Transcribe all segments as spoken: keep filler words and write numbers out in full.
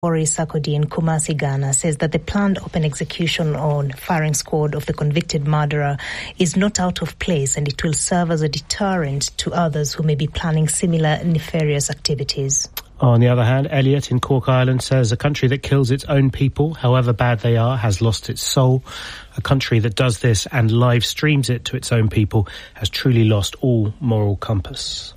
Boris Sarkozy in Kumasi, Ghana, says that the planned open execution on firing squad of the convicted murderer is not out of place, and it will serve as a deterrent to others who may be planning similar nefarious activities. On the other hand, Elliot in Cork Island says a country that kills its own people, however bad they are, has lost its soul. A country that does this and live streams it to its own people has truly lost all moral compass.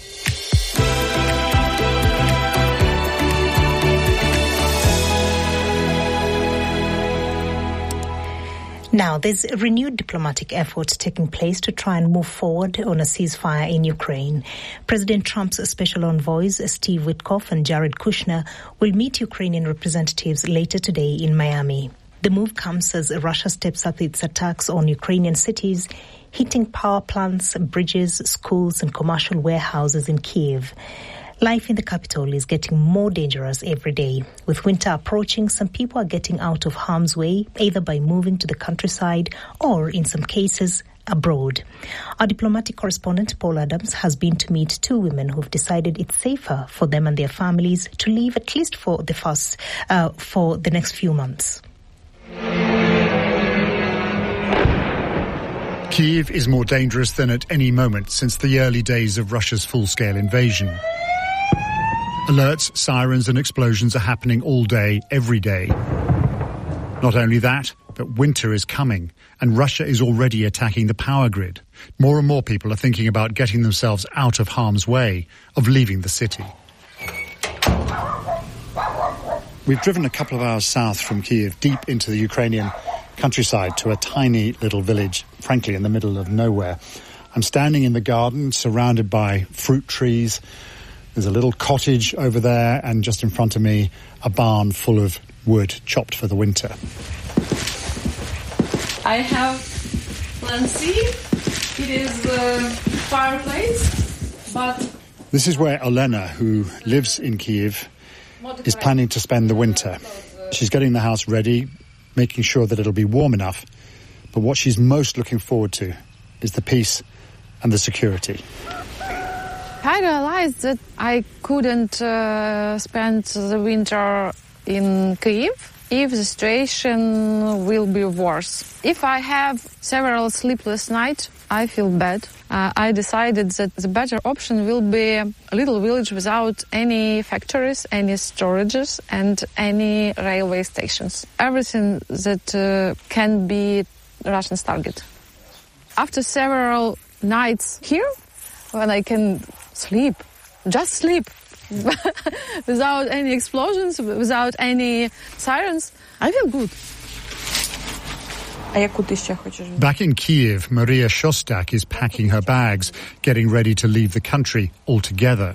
Now, there's a renewed diplomatic effort taking place to try and move forward on a ceasefire in Ukraine. President Trump's special envoys, Steve Witkoff and Jared Kushner, will meet Ukrainian representatives later today in Miami. The move comes as Russia steps up its attacks on Ukrainian cities, hitting power plants, bridges, schools and commercial warehouses in Kyiv. Life in the capital is getting more dangerous every day. With winter approaching, some people are getting out of harm's way, either by moving to the countryside or, in some cases, abroad. Our diplomatic correspondent, Paul Adams, has been to meet two women who've decided it's safer for them and their families to leave at least for the first, uh, for the next few months. Kyiv is more dangerous than at any moment since the early days of Russia's full-scale invasion. Alerts, sirens and explosions are happening all day, every day. Not only that, but winter is coming and Russia is already attacking the power grid. More and more people are thinking about getting themselves out of harm's way, of leaving the city. We've driven a couple of hours south from Kyiv, deep into the Ukrainian countryside, to a tiny little village, frankly in the middle of nowhere. I'm standing in the garden, surrounded by fruit trees. There's a little cottage over there, and just in front of me, a barn full of wood chopped for the winter. I have plan C. It is a fireplace, but... This is where Olena, who lives in Kyiv, is planning to spend the winter. She's getting the house ready, making sure that it'll be warm enough. But what she's most looking forward to is the peace and the security. I realized that I couldn't uh, spend the winter in Kyiv if the situation will be worse. If I have several sleepless nights, I feel bad. Uh, I decided that the better option will be a little village without any factories, any storages and any railway stations. Everything that uh, can be Russia's target. After several nights here, when I can sleep, just sleep, without any explosions, without any sirens, I feel good. Back in Kyiv, Maria Shostak is packing her bags, getting ready to leave the country altogether.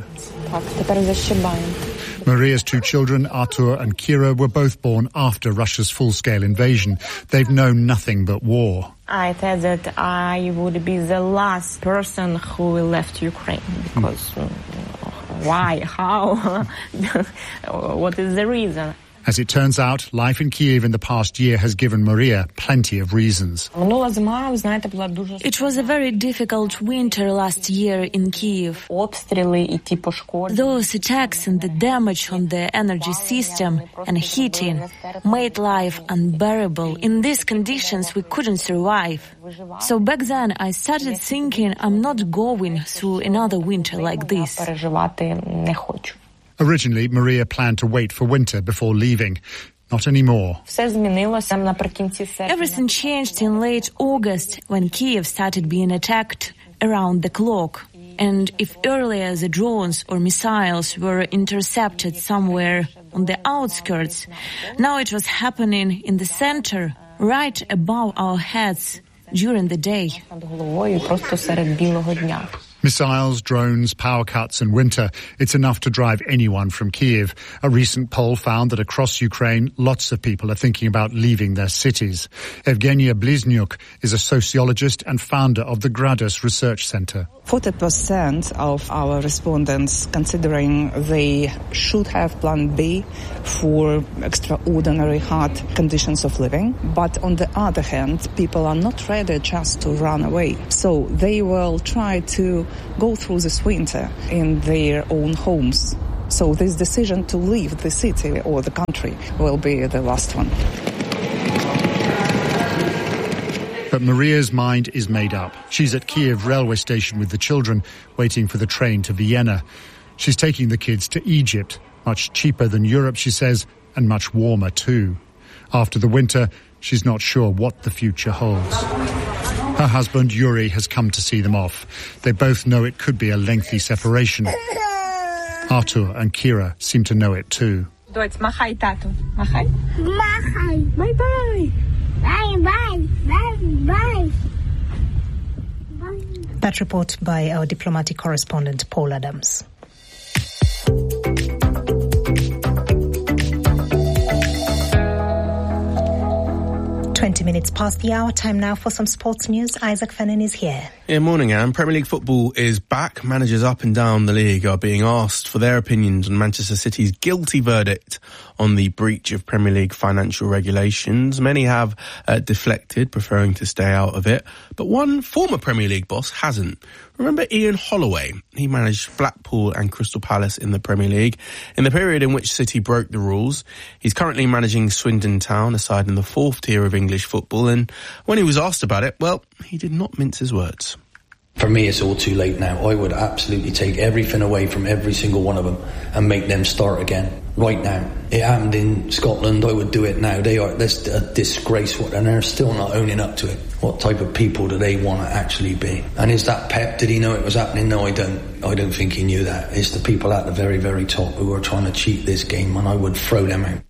Maria's two children, Artur and Kira, were both born after Russia's full-scale invasion. They've known nothing but war. I thought that I would be the last person who left Ukraine, because mm. why, how, what is the reason? As it turns out, life in Kyiv in the past year has given Maria plenty of reasons. It was a very difficult winter last year in Kyiv. Those attacks and the damage on the energy system and heating made life unbearable. In these conditions, we couldn't survive. So back then, I started thinking I'm not going through another winter like this. Originally, Maria planned to wait for winter before leaving. Not anymore. Everything changed in late August when Kyiv started being attacked around the clock. And if earlier the drones or missiles were intercepted somewhere on the outskirts, now it was happening in the center, right above our heads during the day. Missiles, drones, power cuts and winter, it's enough to drive anyone from Kyiv. A recent poll found that across Ukraine, lots of people are thinking about leaving their cities. Evgenia Bliznyuk is a sociologist and founder of the Gradus Research Center. forty percent of our respondents considering they should have plan B for extraordinary hard conditions of living. But on the other hand, people are not ready just to run away. So they will try to go through this winter in their own homes. So this decision to leave the city or the country will be the last one. But Maria's mind is made up. She's at Kiev railway station with the children, waiting for the train to Vienna. She's taking the kids to Egypt, much cheaper than Europe, she says, and much warmer too. After the winter, she's not sure what the future holds. Her husband, Yuri, has come to see them off. They both know it could be a lengthy separation. Artur and Kira seem to know it too. Doć, machaj tatu. Machaj. Machaj. Bye-bye. Bye-bye. Bye-bye. That report by our diplomatic correspondent, Paul Adams. twenty minutes past the hour. Time now for some sports news. Isaac Fennan is here. Yeah, morning, Anne. Premier League football is back. Managers up and down the league are being asked for their opinions on Manchester City's guilty verdict on the breach of Premier League financial regulations. Many have uh, deflected, preferring to stay out of it. But one former Premier League boss hasn't. Remember Ian Holloway? He managed Blackpool and Crystal Palace in the Premier League in the period in which City broke the rules. He's currently managing Swindon Town, a side in the fourth tier of English football. And when he was asked about it, well, he did not mince his words. For me, it's all too late now. I would absolutely take everything away from every single one of them and make them start again right now. It happened in Scotland. I would do it now. They are, that's a disgrace, and they're still not owning up to it. What type of people do they want to actually be? And is that Pep? Did he know it was happening? No, I don't. I don't think he knew that. It's the people at the very, very top who are trying to cheat this game, and I would throw them out.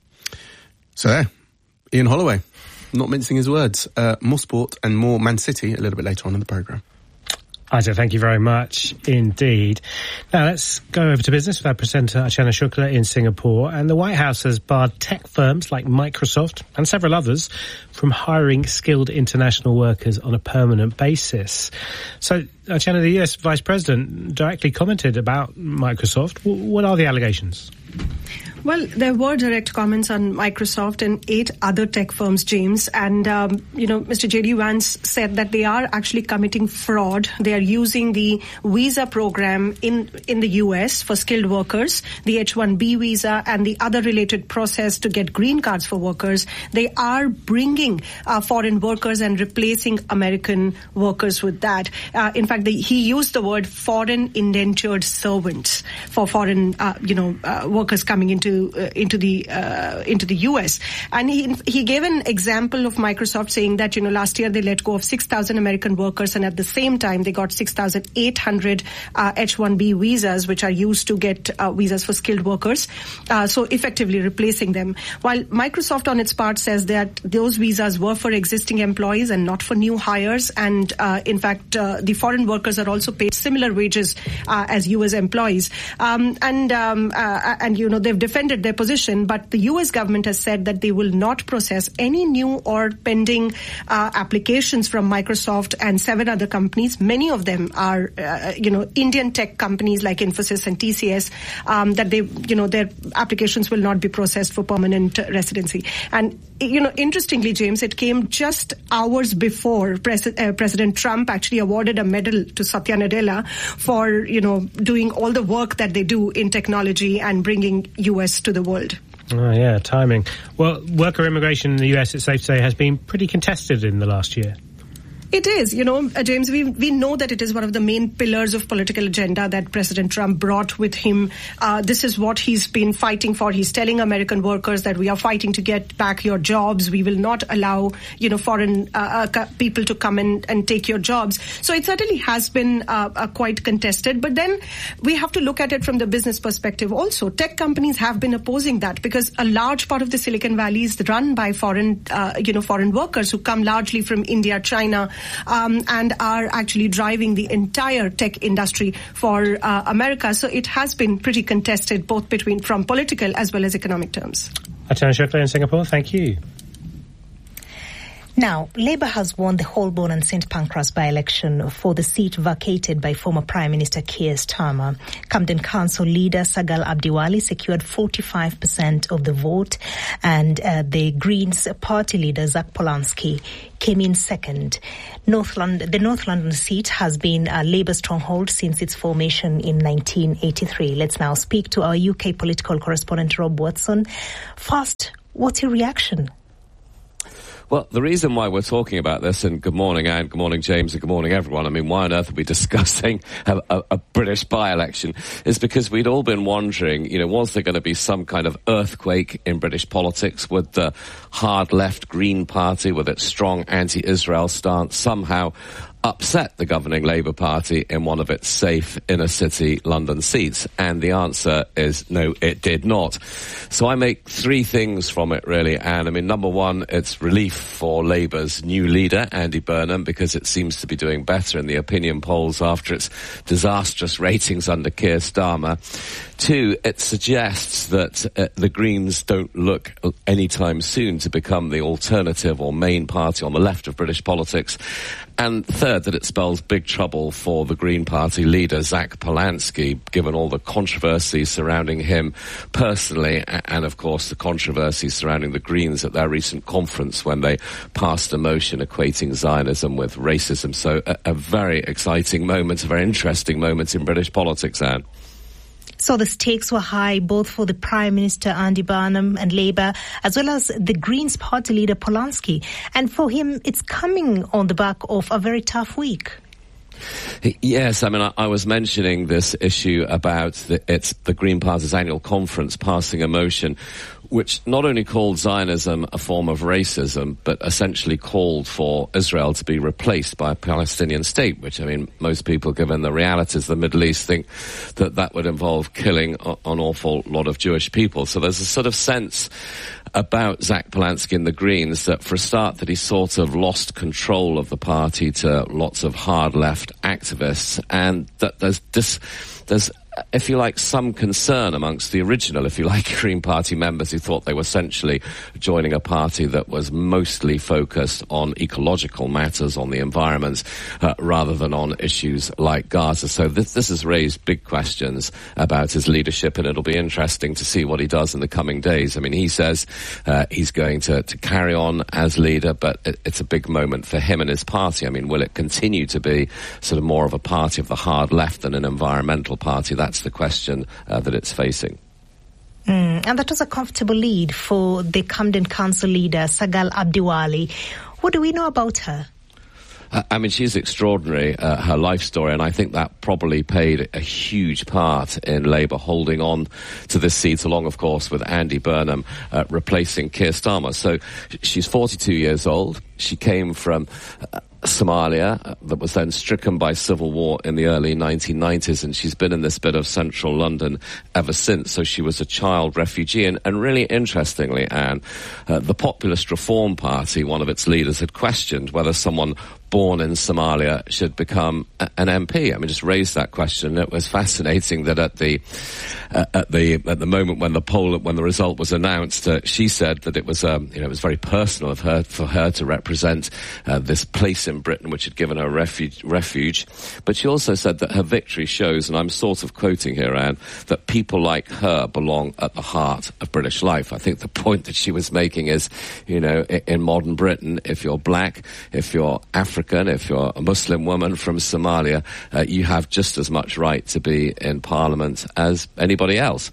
So there, Ian Holloway, not mincing his words. Uh, more sport and more Man City a little bit later on in the programme. Isaac, thank you very much indeed. Now let's go over to business with our presenter Archana Shukla in Singapore. And the White House has barred tech firms like Microsoft and several others from hiring skilled international workers on a permanent basis. So, Archana, the U S Vice President directly commented about Microsoft. What are the allegations? Well, there were direct comments on Microsoft and eight other tech firms, James. And, um, you know, Mister J D Vance said that they are actually committing fraud. They are using the visa program in, in the U S for skilled workers, the H one B visa and the other related process to get green cards for workers. They are bringing uh, foreign workers and replacing American workers with that. Uh, in fact, the, he used the word foreign indentured servants for foreign, uh, you know, uh, workers coming into Uh, into the uh, into the U S. And he he gave an example of Microsoft saying that, you know, last year they let go of six thousand American workers, and at the same time they got six thousand eight hundred uh, H one B visas, which are used to get uh, visas for skilled workers, uh, so effectively replacing them. While Microsoft on its part says that those visas were for existing employees and not for new hires, and uh, in fact uh, the foreign workers are also paid similar wages uh, as U S employees. Um, and um, uh, and you know they've defended their position, but the U S government has said that they will not process any new or pending uh, applications from Microsoft and seven other companies. Many of them are, uh, you know, Indian tech companies like Infosys and T C S, um, that they, you know, their applications will not be processed for permanent residency. And, you know, interestingly, James, it came just hours before Pres- uh, President Trump actually awarded a medal to Satya Nadella for, you know, doing all the work that they do in technology and bringing U S to the world. Oh, yeah, timing. Well, worker immigration in the U S, it's safe to say, has been pretty contested in the last year. It is, you know, uh, James, we we know that it is one of the main pillars of political agenda that President Trump brought with him. Uh, this is what he's been fighting for. He's telling American workers that we are fighting to get back your jobs. We will not allow, you know, foreign uh, uh, people to come in and take your jobs. So it certainly has been uh, uh, quite contested. But then we have to look at it from the business perspective also. Tech companies have been opposing that because a large part of the Silicon Valley is run by foreign, uh, you know, foreign workers who come largely from India, China, Um, and are actually driving the entire tech industry for uh, America. So it has been pretty contested, both between from political as well as economic terms. Archana Shukla in Singapore, thank you. Now, Labour has won the Holborn and Saint Pancras by-election for the seat vacated by former Prime Minister Keir Starmer. Camden Council leader Sagal Abdiwali secured forty-five percent of the vote, and uh, the Greens party leader Zach Polanski came in second. North London, the North London seat has been a Labour stronghold since its formation in nineteen eighty-three. Let's now speak to our U K political correspondent Rob Watson. First, what's your reaction? Well, the reason why we're talking about this, and good morning, Anne, good morning, James, and good morning, everyone. I mean, why on earth are we discussing a, a, a British by-election? Is because we'd all been wondering, you know, was there going to be some kind of earthquake in British politics? Would the hard left Green Party, with its strong anti-Israel stance, somehow upset the governing Labour Party in one of its safe inner-city London seats? And the answer is no, it did not. So I make three things from it, really, Anne. I mean, number one, it's relief for Labour's new leader, Andy Burnham, because it seems to be doing better in the opinion polls after its disastrous ratings under Keir Starmer. Two, it suggests that uh, the Greens don't look anytime soon to become the alternative or main party on the left of British politics. And third, that it spells big trouble for the Green Party leader, Zach Polanski, given all the controversy surrounding him personally, and of course the controversy surrounding the Greens at their recent conference when they passed a motion equating Zionism with racism. So a, a very exciting moment, a very interesting moment in British politics, Anne. So the stakes were high, both for the Prime Minister, Andy Burnham, and Labour, as well as the Greens party leader, Polanski. And for him, it's coming on the back of a very tough week. Yes, I mean, I, I was mentioning this issue about the, it's the Green Party's annual conference passing a motion which not only called Zionism a form of racism, but essentially called for Israel to be replaced by a Palestinian state, which, I mean, most people, given the realities of the Middle East, think that that would involve killing a, an awful lot of Jewish people. So there's a sort of sense about Zach Polanski and the Greens that, for a start, that he sort of lost control of the party to lots of hard-left activists, and that there's this, there's if you like, some concern amongst the original, if you like, Green Party members who thought they were essentially joining a party that was mostly focused on ecological matters, on the environment, uh, rather than on issues like Gaza. So this, this has raised big questions about his leadership, and it'll be interesting to see what he does in the coming days. I mean, he says uh, he's going to, to carry on as leader, but it, it's a big moment for him and his party. I mean, will it continue to be sort of more of a party of the hard left than an environmental party? That's the question uh, that it's facing. Mm, and that was a comfortable lead for the Camden Council leader, Sagal Abdiwali. What do we know about her? Uh, I mean, she's extraordinary, uh, her life story, and I think that probably played a huge part in Labour holding on to this seat, along, of course, with Andy Burnham uh, replacing Keir Starmer. So she's forty-two years old. She came from uh, Somalia, uh, that was then stricken by civil war in the early nineteen nineties, and she's been in this bit of central London ever since. So she was a child refugee, and, and really interestingly, Anne, uh, the Populist Reform Party, one of its leaders, had questioned whether someone born in Somalia should become a, an M P. I mean, just raised that question. It was fascinating that at the uh, at the at the moment when the poll when the result was announced, uh, she said that it was um, you know it was very personal of her for her to represent uh, this place in Britain which had given her refuge, refuge. But she also said that her victory shows, and I'm sort of quoting here, Anne, that people like her belong at the heart of British life. I think the point that she was making is, you know, in, in modern Britain, if you're black, if you're African, if you're a Muslim woman from Somalia, uh, you have just as much right to be in Parliament as anybody else.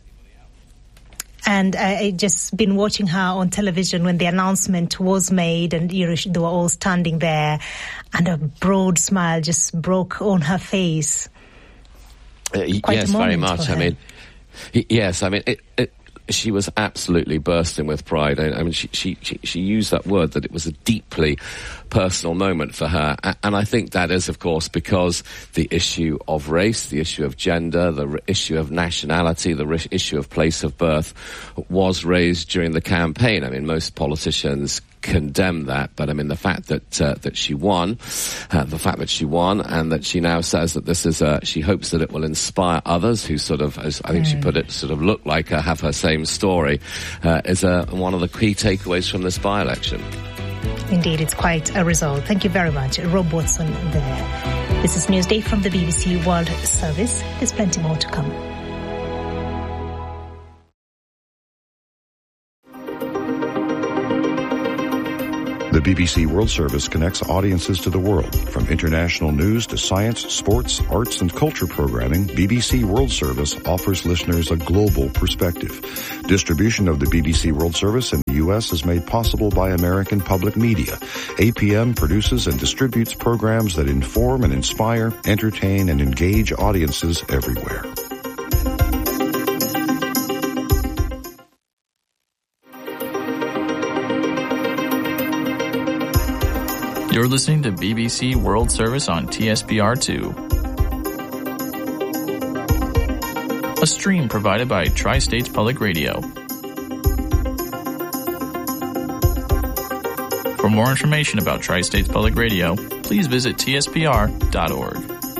And I just been watching her on television when the announcement was made, and you know, they were all standing there, and a broad smile just broke on her face. Uh, yes, very much. I mean, yes, I mean, it, it, she was absolutely bursting with pride. I, I mean, she, she, she, she used that word, that it was a deeply personal moment for her. And I think that is, of course, because the issue of race, the issue of gender, the issue of nationality, the issue of place of birth was raised during the campaign. I mean, most politicians condemn that, but I mean the fact that uh, that she won, uh, the fact that she won, and that she now says that this is a, she hopes that it will inspire others who sort of, as I think mm. she put it, sort of look like her, have her same story, uh, is a, one of the key takeaways from this by-election. Indeed, it's quite a result. Thank you very much, Rob Watson there. This is Newsday from the B B C World Service. There's plenty more to come. The B B C World Service connects audiences to the world. From international news to science, sports, arts, and culture programming, B B C World Service offers listeners a global perspective. Distribution of the B B C World Service in the U S is made possible by American Public Media. A P M produces and distributes programs that inform and inspire, entertain, and engage audiences everywhere. You're listening to B B C World Service on T S B R two. A stream provided by Tri-States Public Radio. For more information about Tri-States Public Radio, please visit T S B R dot org.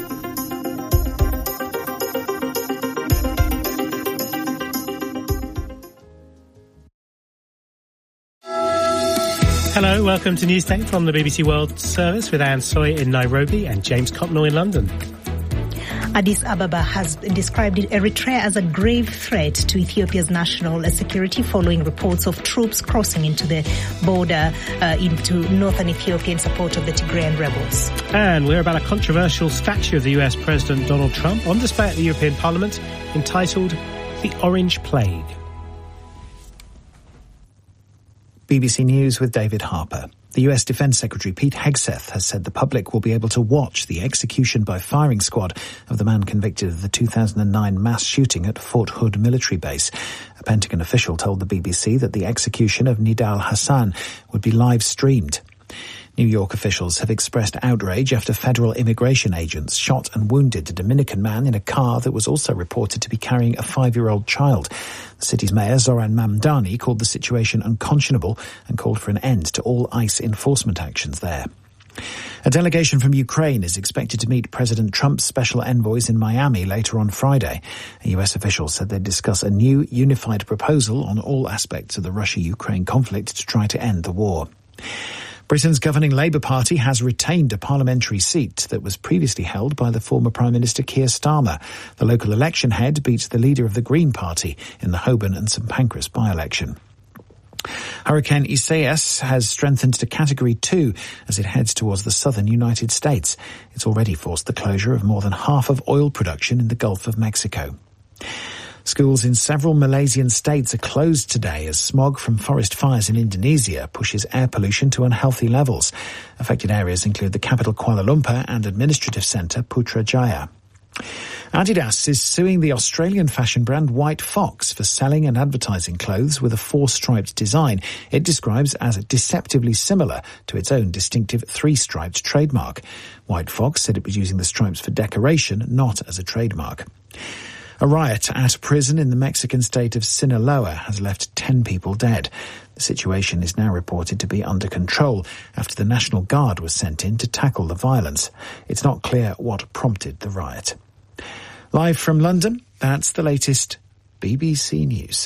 Hello, welcome to Newsday from the B B C World Service with Anne Soy in Nairobi and James Cotnell in London. Addis Ababa has described Eritrea as a grave threat to Ethiopia's national security following reports of troops crossing into the border uh, into northern Ethiopia in support of the Tigrayan rebels. And we're about a controversial statue of the U S President Donald Trump on display at the European Parliament entitled The Orange Plague. B B C News with David Harper. The U S Defense Secretary Pete Hegseth has said the public will be able to watch the execution by firing squad of the man convicted of the two thousand nine mass shooting at Fort Hood military base. A Pentagon official told the B B C that the execution of Nidal Hassan would be live streamed. New York officials have expressed outrage after federal immigration agents shot and wounded a Dominican man in a car that was also reported to be carrying a five-year-old child. The city's mayor, Zoran Mamdani, called the situation unconscionable and called for an end to all ICE enforcement actions there. A delegation from Ukraine is expected to meet President Trump's special envoys in Miami later on Friday. A U S official said they'd discuss a new unified proposal on all aspects of the Russia-Ukraine conflict to try to end the war. Britain's governing Labour Party has retained a parliamentary seat that was previously held by the former Prime Minister Keir Starmer. The local election head beat the leader of the Green Party in the Holborn and St Pancras by-election. Hurricane Isaias has strengthened to Category two as it heads towards the southern United States. It's already forced the closure of more than half of oil production in the Gulf of Mexico. Schools in several Malaysian states are closed today as smog from forest fires in Indonesia pushes air pollution to unhealthy levels. Affected areas include the capital Kuala Lumpur and administrative centre Putrajaya. Adidas is suing the Australian fashion brand White Fox for selling and advertising clothes with a four-striped design it describes as deceptively similar to its own distinctive three-striped trademark. White Fox said it was using the stripes for decoration, not as a trademark. A riot at a prison in the Mexican state of Sinaloa has left ten people dead. The situation is now reported to be under control after the National Guard was sent in to tackle the violence. It's not clear what prompted the riot. Live from London, that's the latest B B C News.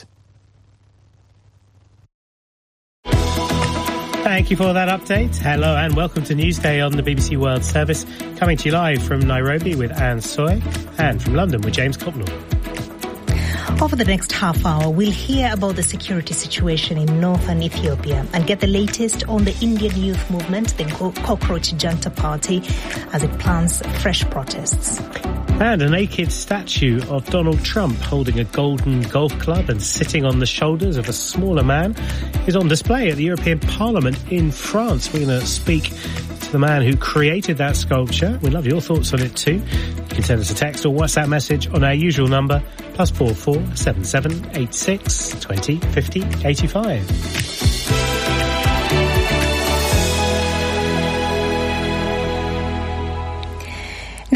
Thank you for that update. Hello and welcome to Newsday on the B B C World Service, coming to you live from Nairobi with Anne Soy and from London with James Cotnell. Over the next half hour, we'll hear about the security situation in northern Ethiopia and get the latest on the Indian youth movement, the Cockroach Janta Party, as it plans fresh protests. And a naked statue of Donald Trump holding a golden golf club and sitting on the shoulders of a smaller man is on display at the European Parliament in France. We're going to speak to the man who created that sculpture. We'd love your thoughts on it too. You can send us a text or WhatsApp message on our usual number, plus four four seven seven eight six twenty fifty eighty-five.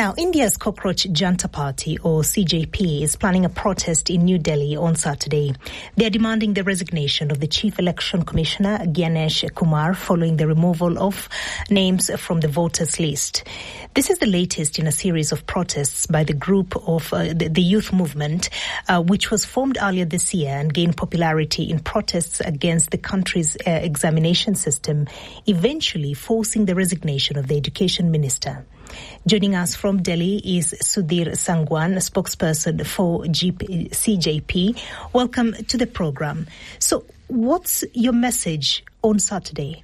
Now, India's Cockroach Janta Party, or C J P, is planning a protest in New Delhi on Saturday. They are demanding the resignation of the Chief Election Commissioner, Gyanesh Kumar, following the removal of names from the voters' list. This is the latest in a series of protests by the group of uh, the, the youth movement, uh, which was formed earlier this year and gained popularity in protests against the country's uh, examination system, eventually forcing the resignation of the education minister. Joining us from Delhi is Sudhir Sangwan, a spokesperson for G P, C J P. Welcome to the program. So, what's your message on Saturday?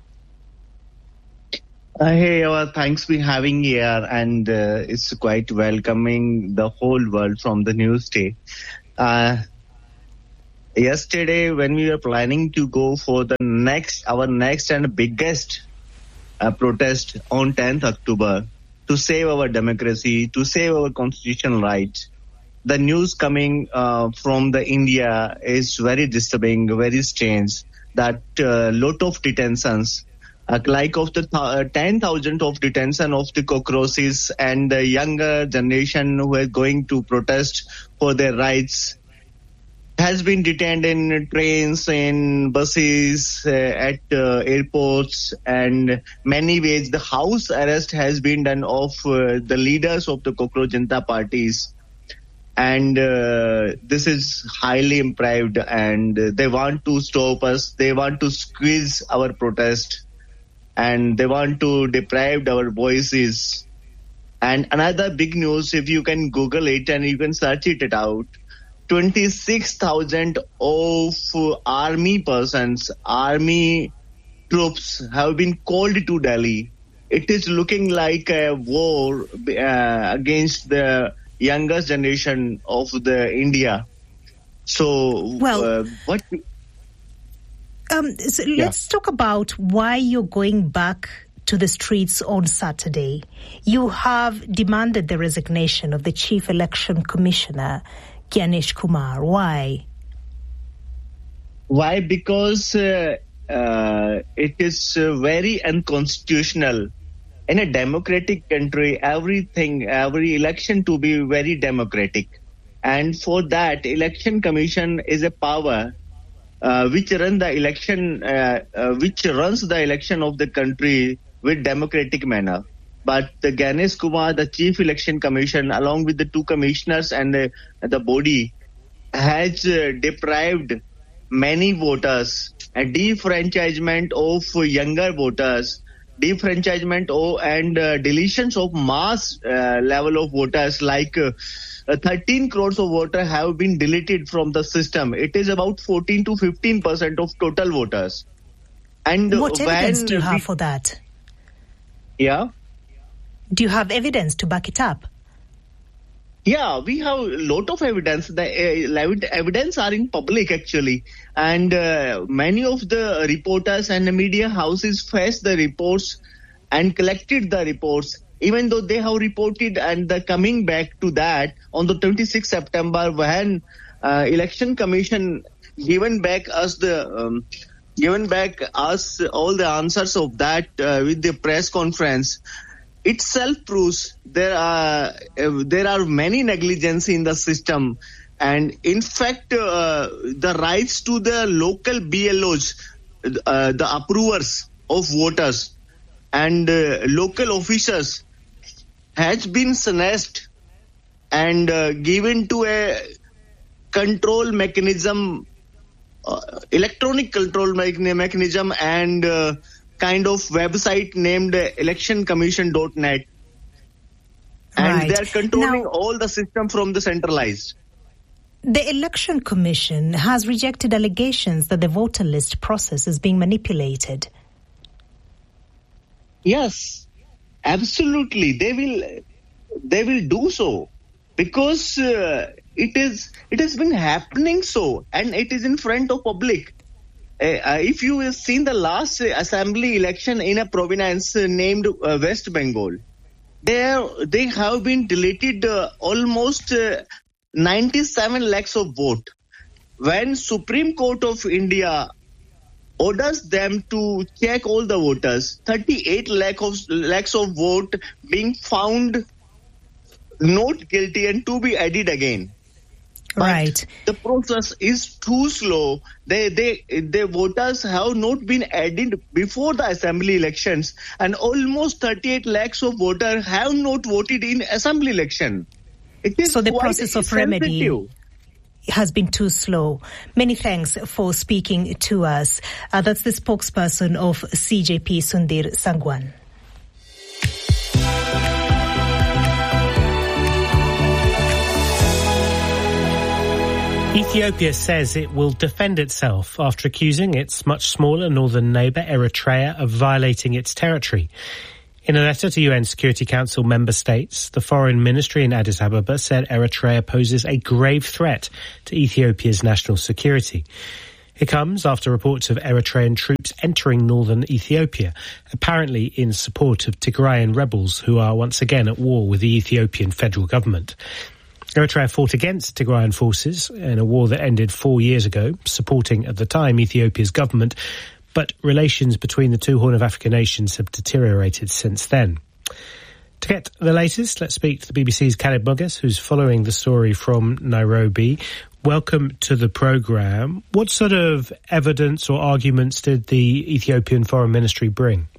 Uh, hey, uh, thanks for having me here, and uh, it's quite welcoming the whole world from the news day. Uh, yesterday, when we were planning to go for the next, our next and biggest uh, protest on tenth October, to save our democracy, to save our constitutional rights, the news coming uh, from the India is very disturbing, very strange, that a uh, lot of detentions, uh, like of the th- uh, ten thousand of detention of the cockroaches and the younger generation who are going to protest for their rights, has been detained in trains, in buses, uh, at uh, airports, and many ways. The house arrest has been done of uh, the leaders of the Cockroach Janta parties. And uh, this is highly deprived, and uh, they want to stop us. They want to squeeze our protest, and they want to deprive our voices. And another big news, if you can Google it and you can search it out, twenty-six thousand of army persons, army troops have been called to Delhi. It is looking like a war uh, against the younger generation of the India. So, well, uh, what? Um, so yeah. Let's talk about why you're going back to the streets on Saturday. You have demanded the resignation of the Chief Election Commissioner, Gyanesh Kumar. Why? Why? Because uh, uh, it is uh, very unconstitutional. In a democratic country, everything, every election to be very democratic. And for that, Election Commission is a power uh, which run the election, uh, uh, which runs the election of the country with democratic manner. But the Gyanesh Kumar, the Chief Election Commission, along with the two commissioners and the, the body, has uh, deprived many voters, a defranchisement of younger voters, defranchisement of, and uh, deletions of mass uh, level of voters, like uh, thirteen crores of voters have been deleted from the system. It is about fourteen to fifteen percent of total voters. And what evidence do you we, have for that? Yeah. Do you have evidence to back it up? Yeah, we have a lot of evidence. The uh, evidence are in public, actually. And uh, many of the reporters and the media houses faced the reports and collected the reports, even though they have reported, and the coming back to that on the twenty-sixth of September, when uh, Election Commission given back us the um, given back us all the answers of that uh, with the press conference. Itself proves there are uh, there are many negligence in the system, and in fact uh, the rights to the local B L Os, uh, the approvers of voters and uh, local officers, has been snatched and uh, given to a control mechanism, uh, electronic control me- mechanism and uh, kind of website named election commission dot net. And right. they are controlling now, all the system from the centralized. The Election Commission has rejected allegations that the voter list process is being manipulated. Yes, absolutely. They will, they will do so because uh, it is, it has been happening so, and it is in front of public. Uh, if you have seen the last uh, assembly election in a province uh, named uh, West Bengal, there they have been deleted uh, almost uh, ninety-seven lakhs of vote. When Supreme Court of India orders them to check all the voters, thirty-eight lakh of, lakhs of vote being found not guilty and to be added again. But right. The process is too slow. They, they, the voters have not been added before the assembly elections, and almost thirty-eight lakhs of voters have not voted in assembly election. It is so the quite process of sensitive. remedy has been too slow. Many thanks for speaking to us. Uh, that's the spokesperson of C J P, Sundhir Sangwan. Ethiopia says it will defend itself after accusing its much smaller northern neighbour Eritrea of violating its territory. In a letter to U N Security Council member states, the Foreign Ministry in Addis Ababa said Eritrea poses a grave threat to Ethiopia's national security. It comes after reports of Eritrean troops entering northern Ethiopia, apparently in support of Tigrayan rebels who are once again at war with the Ethiopian federal government. Eritrea fought against Tigrayan forces in a war that ended four years ago, supporting at the time Ethiopia's government, but relations between the two Horn of Africa nations have deteriorated since then. To get the latest, let's speak to the B B C's Khaled Moges, who's following the story from Nairobi. Welcome to the programme. What sort of evidence or arguments did the Ethiopian Foreign Ministry bring?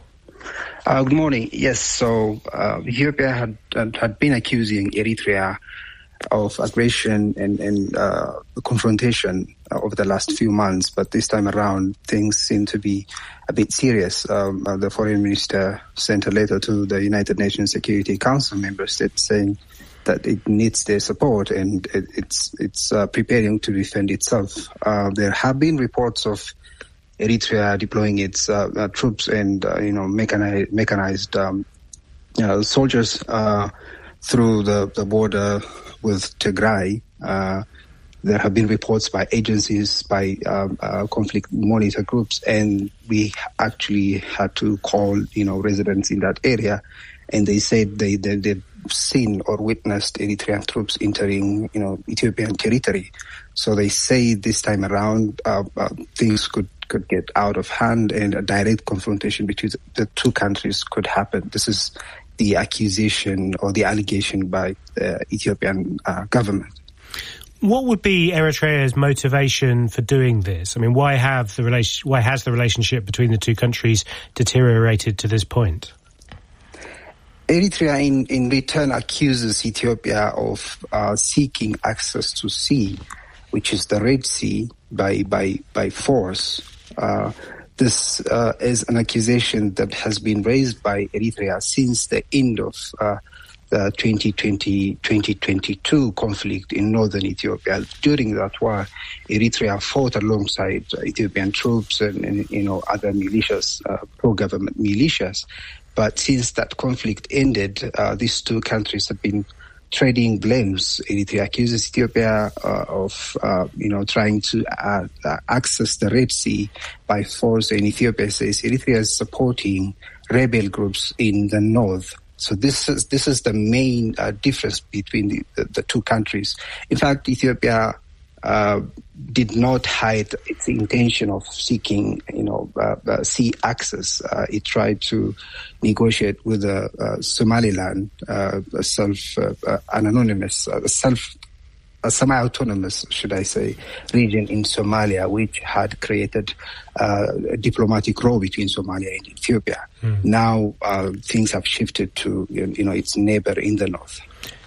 Uh, good morning. Yes, so uh, Ethiopia had, had had been accusing Eritrea of aggression and, and uh, confrontation uh, over the last few months, but this time around things seem to be a bit serious. Um, uh, the foreign minister sent a letter to the United Nations Security Council member states saying that it needs their support and it, it's it's uh, preparing to defend itself. Uh, there have been reports of Eritrea deploying its uh, uh, troops and uh, you know mechanized, mechanized um, you know, soldiers uh, through the, the border with Tigray. Uh, there have been reports by agencies, by um, uh, conflict monitor groups, and we actually had to call you know residents in that area, and they said they, they they've seen or witnessed Eritrean troops entering you know Ethiopian territory. So they say this time around uh, uh, things could. could get out of hand and a direct confrontation between the two countries could happen. This is the accusation or the allegation by the Ethiopian uh, government. What would be Eritrea's motivation for doing this? I mean, why have the relation, why has the relationship between the two countries deteriorated to this point? Eritrea in, in return accuses Ethiopia of uh, seeking access to sea, which is the Red Sea, by, by, by force. Uh, this uh, is an accusation that has been raised by Eritrea since the end of uh, the twenty twenty twenty twenty-two conflict in northern Ethiopia. During that war, Eritrea fought alongside Ethiopian troops and, and you know other militias, uh, pro-government militias. But since that conflict ended, uh, these two countries have been trading blames. Eritrea accuses Ethiopia uh, of, uh, you know, trying to uh, uh, access the Red Sea by force, and Ethiopia says Eritrea is supporting rebel groups in the north. So this is this is the main uh, difference between the, the, the two countries. In fact, Ethiopia uh, did not hide its intention of seeking, you know, uh, uh, sea access. Uh, it tried to negotiate with uh, uh, Somaliland, uh, a self, uh, uh, an anonymous, uh, self, a semi-autonomous, should I say, region in Somalia, which had created uh, a diplomatic row between Somalia and Ethiopia. Mm. Now uh, things have shifted to, you know, its neighbor in the north.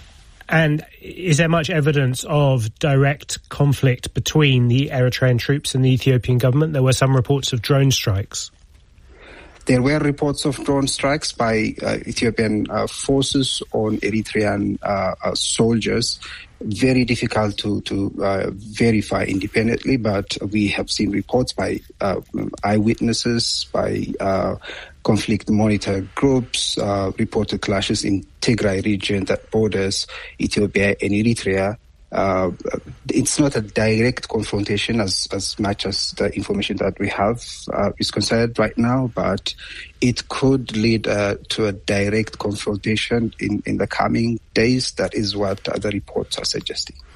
And is there much evidence of direct conflict between the Eritrean troops and the Ethiopian government? There were some reports of drone strikes. There were reports of drone strikes by uh, Ethiopian uh, forces on Eritrean uh, uh, soldiers. Very difficult to, to uh, verify independently, but we have seen reports by uh, eyewitnesses, by uh, conflict monitor groups, uh, reported clashes in Tigray region that borders Ethiopia and Eritrea. Uh, it's not a direct confrontation as, as much as the information that we have uh, is concerned right now, but it could lead uh, to a direct confrontation in, in the coming days. That is what uh, the reports are suggesting.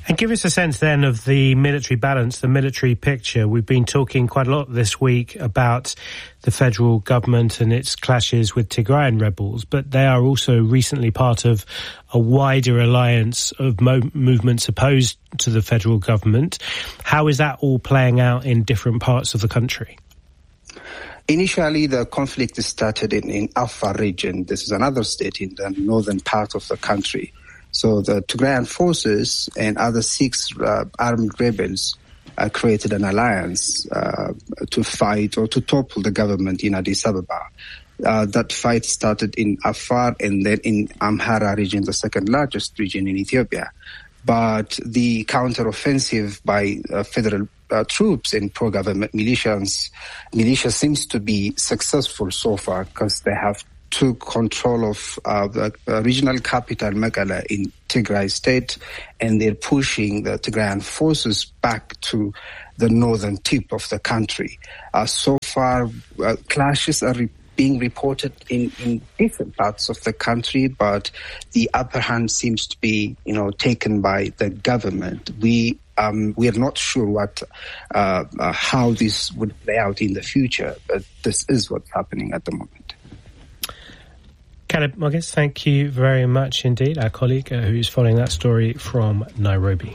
And give us a sense then of the military balance, the military picture. We've been talking quite a lot this week about the federal government and its clashes with Tigrayan rebels, but they are also recently part of a wider alliance of mo- movements opposed to the federal government. How is that all playing out in different parts of the country? Initially, the conflict started in, in Afar region. This is another state in the northern part of the country. So the Tigrayan forces and other six uh, armed rebels uh, created an alliance uh, to fight or to topple the government in Addis Ababa. Uh, that fight started in Afar and then in Amhara region, the second largest region in Ethiopia. But the counteroffensive by uh, federal uh, troops and pro-government militias, militia seems to be successful so far because they have took control of uh, the uh, regional capital Mekelle in Tigray state, and they're pushing the Tigrayan forces back to the northern tip of the country. Uh, so far, uh, clashes are re- being reported in, in different parts of the country, but the upper hand seems to be, you know, taken by the government. We Um, we are not sure what, uh, uh, how this would play out in the future, but this is what's happening at the moment. Caleb Mogis, thank you very much indeed, our colleague uh, who's following that story from Nairobi.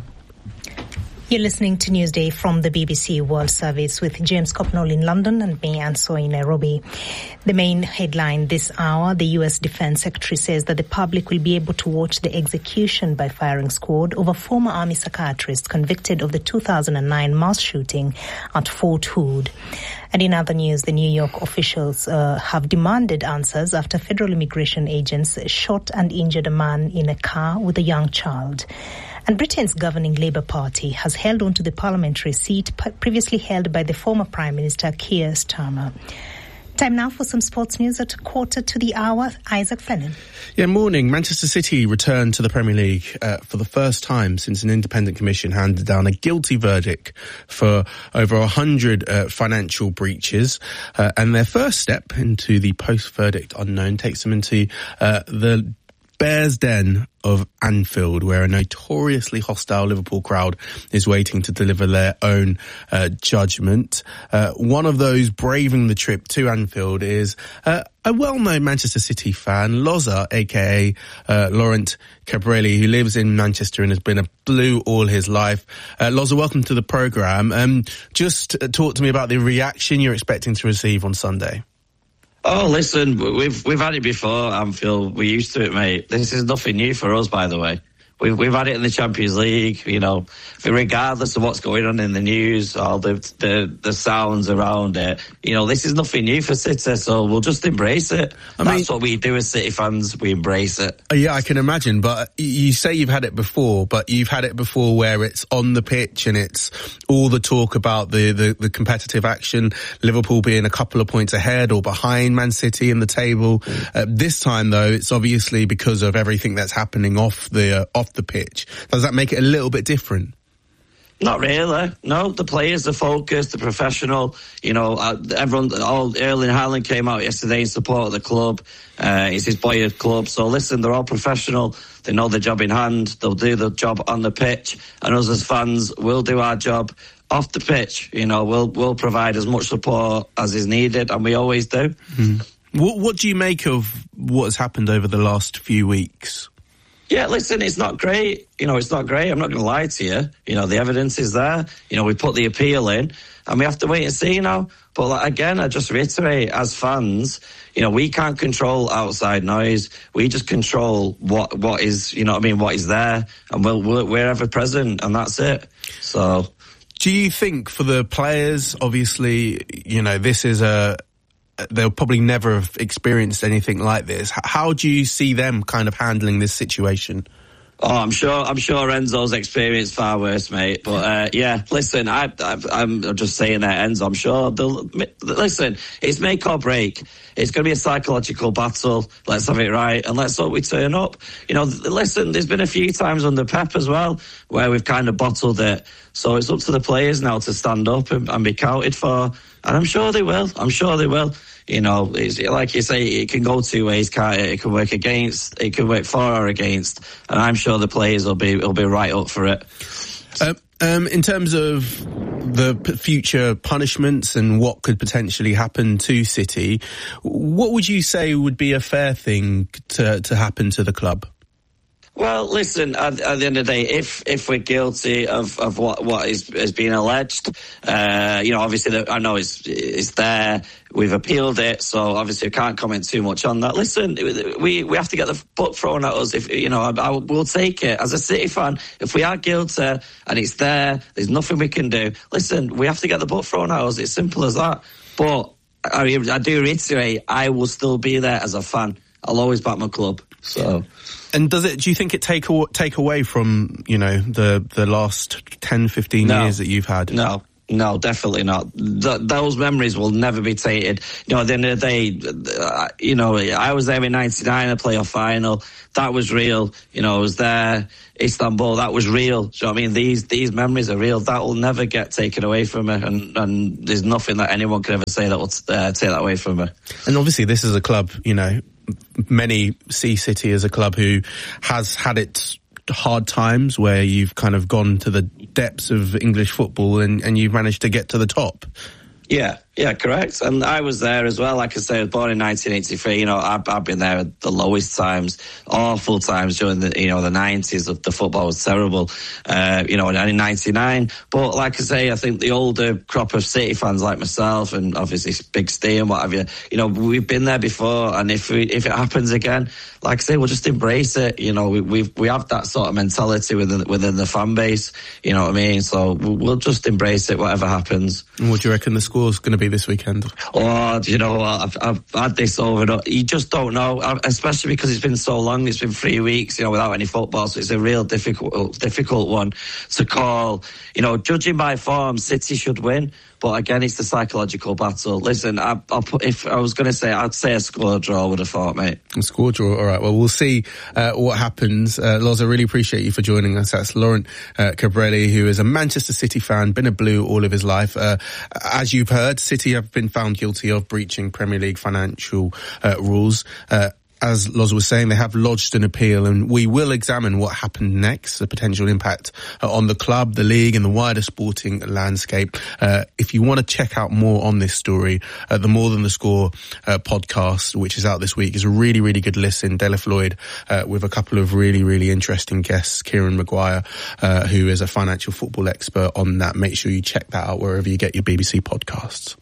You're listening to Newsday from the B B C World Service with James Copnall in London and me, Anso, in Nairobi. The main headline this hour, the U S Defense Secretary says that the public will be able to watch the execution by firing squad of a former army psychiatrist convicted of the two thousand nine mass shooting at Fort Hood. And in other news, the New York officials uh, have demanded answers after federal immigration agents shot and injured a man in a car with a young child. And Britain's governing Labour Party has held on to the parliamentary seat previously held by the former Prime Minister Keir Starmer. Time now for some sports news at a quarter to the hour. Isaac Flennon. Yeah, morning. Manchester City returned to the Premier League uh, for the first time since an independent commission handed down a guilty verdict for over one hundred uh, financial breaches. Uh, and their first step into the post-verdict unknown takes them into uh, the Bears' Den of Anfield, where a notoriously hostile Liverpool crowd is waiting to deliver their own uh, judgment. Uh, one of those braving the trip to Anfield is uh, a well-known Manchester City fan, Loza, aka uh, Laurent Cabrelli, who lives in Manchester and has been a Blue all his life. Uh, Loza, welcome to the programme. Um, just talk to me about the reaction you're expecting to receive on Sunday. Oh, listen, we've we've had it before, Anfield. We're used to it, mate. This is nothing new for us, by the way. We've we've had it in the Champions League, you know, regardless of what's going on in the news, all the the, the sounds around it. You know, this is nothing new for City, so we'll just embrace it. I That's mean, what we do as City fans. We embrace it. Yeah, I can imagine. But you say you've had it before, but you've had it before where it's on the pitch and it's all the talk about the, the, the competitive action, Liverpool being a couple of points ahead or behind Man City in the table. Uh, this time, though, it's obviously because of everything that's happening off the uh, off the pitch. Does that make it a little bit different? Not really. No, the players are focused, they're professional. You know, uh, everyone, all Erling Haaland came out yesterday in support of the club. Uh, it's his boyhood club. So listen, they're all professional. They know their job in hand. They'll do the job on the pitch. And us as fans will do our job off the pitch. You know, we'll we'll provide as much support as is needed, and we always do. Mm. What, what do you make of what has happened over the last few weeks? Yeah, listen, it's not great. You know, it's not great. I'm not going to lie to you. You know, the evidence is there. You know, we put the appeal in and we have to wait and see now. But like, again, I just reiterate, as fans, you know, we can't control outside noise. We just control what, what is, you know what I mean, what is there. And we'll, we'll, we're ever present, and that's it. So. Do you think for the players, obviously, you know, this is a, they'll probably never have experienced anything like this. How do you see them kind of handling this situation? Oh, I'm sure. I'm sure Enzo's experienced far worse, mate. But uh, yeah, listen, I, I, I'm just saying that Enzo. I'm sure. They'll, listen, it's make or break. It's going to be a psychological battle. Let's have it right, and let's hope we turn up. You know, listen, there's been a few times under Pep as well where we've kind of bottled it. So it's up to the players now to stand up and, and be counted for. And I'm sure they will. I'm sure they will. You know, it's, like you say, it can go two ways, can't it? It can work against, it can work for or against. And I'm sure the players will be will be right up for it. Uh, um, in terms of the p- future punishments and what could potentially happen to City, what would you say would be a fair thing to, to happen to the club? Well, listen, at, at the end of the day, if if we're guilty of, of what, what is, is being alleged, uh, you know, obviously, the, I know it's, it's there, we've appealed it, so obviously I can't comment too much on that. Listen, we, we have to get the book thrown at us. If, you know, I, I will take it. As a City fan, if we are guilty and it's there, there's nothing we can do. Listen, we have to get the book thrown at us. It's simple as that. But I, I do reiterate, I will still be there as a fan. I'll always back my club, so... And does it? Do you think it take take away from, you know, the the last ten, fifteen no. years that you've had? No, no, definitely not. Th- those memories will never be tainted. You know, at the end of the day, uh, you know, I was there in ninety-nine, a playoff final. That was real. You know, I was there, Istanbul. That was real. Do you know what I mean? These these memories are real. That will never get taken away from me. And, and there's nothing that anyone can ever say that will uh, take that away from me. And obviously, this is a club, you know. Many see City as a club who has had its hard times where you've kind of gone to the depths of English football and, and you've managed to get to the top. Yeah, yeah, correct. And I was there as well. Like I say, I was born in nineteen eighty-three. You know, I've, I've been there at the lowest times, awful times during the, you know, the nineties. The football was terrible, uh, you know, and in ninety-nine. But like I say, I think the older crop of City fans like myself and obviously Big Steve and what have you, you know, we've been there before. And if we, if it happens again, like I say, we'll just embrace it. You know, we we've, we have that sort of mentality within, within the fan base. You know what I mean? So we'll just embrace it, whatever happens. And what do you reckon the score's going to be this weekend? Oh, do you know what? I've, I've had this over and over. You just don't know, especially because it's been so long. It's been three weeks, you know, without any football. So it's a real difficult, difficult one to call. You know, judging by form, City should win. But again, it's the psychological battle. Listen, I, I'll put, if I was going to say, I'd say a score draw, I would have thought, mate. A score draw, all right. Well, we'll see uh, what happens. Uh, Loz, I really appreciate you for joining us. That's Laurent uh, Cabrelli, who is a Manchester City fan, been a Blue all of his life. Uh, as you've heard, City have been found guilty of breaching Premier League financial uh, rules. Uh, As Loz was saying, they have lodged an appeal, and we will examine what happened next, the potential impact uh, on the club, the league, and the wider sporting landscape. Uh, if you want to check out more on this story, uh, the More Than the Score uh, podcast, which is out this week, is a really, really good listen. Della Floyd uh, with a couple of really, really interesting guests, Kieran Maguire, uh, who is a financial football expert on that. Make sure you check that out wherever you get your B B C podcasts.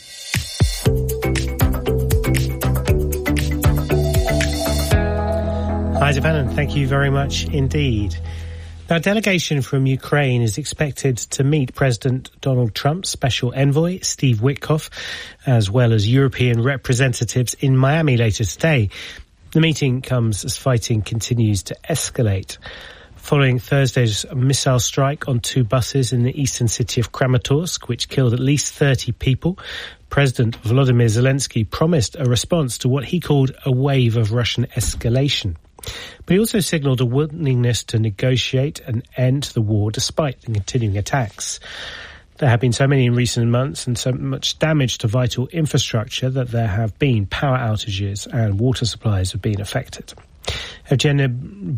Hi, Japan, thank you very much indeed. Now, a delegation from Ukraine is expected to meet President Donald Trump's special envoy, Steve Witkoff, as well as European representatives in Miami later today. The meeting comes as fighting continues to escalate. Following Thursday's missile strike on two buses in the eastern city of Kramatorsk, which killed at least thirty people, President Volodymyr Zelensky promised a response to what he called a wave of Russian escalation. But he also signalled a willingness to negotiate an end to the war despite the continuing attacks. There have been so many in recent months and so much damage to vital infrastructure that there have been power outages and water supplies have been affected. Evgeny